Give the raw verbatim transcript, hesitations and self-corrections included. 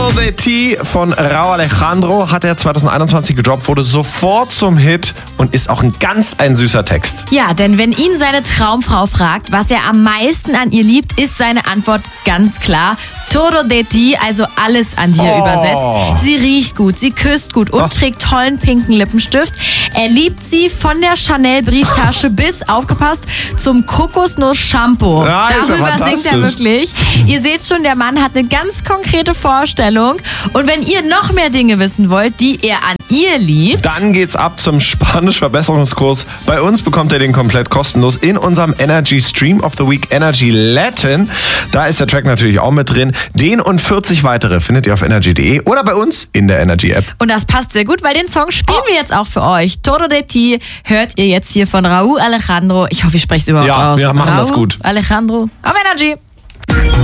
Todo de Ti von Rauw Alejandro hat er zwanzig einundzwanzig gedroppt, wurde sofort zum Hit und ist auch ein ganz ein süßer Text. Ja, denn wenn ihn seine Traumfrau fragt, was er am meisten an ihr liebt, ist seine Antwort ganz klar: Todo de Ti, also alles an dir Oh. übersetzt. Sie riecht gut, sie küsst gut und Oh. trägt tollen pinken Lippenstift. Er liebt sie von der Chanel-Brieftasche bis, aufgepasst, zum Kokosnuss-Shampoo. Ja, ist ja Darüber singt er fantastisch. wirklich. Ihr seht schon, der Mann hat eine ganz konkrete Vorstellung. Und wenn ihr noch mehr Dinge wissen wollt, die er an ihr liebt, Dann geht's ab zum Spanisch-Verbesserungskurs. Bei uns bekommt ihr den komplett kostenlos in unserem Energy Stream of the Week Energy Latin. Da ist der Track natürlich auch mit drin. Den und vierzig weitere findet ihr auf energy punkt de oder bei uns in der Energy App. und das passt sehr gut, weil den Song spielen wir jetzt auch für euch. Todo de Ti hört ihr jetzt hier von Rauw Alejandro. Ich hoffe, ich spreche es überhaupt Ja, aus. wir machen das Rauw gut. Alejandro auf Energy.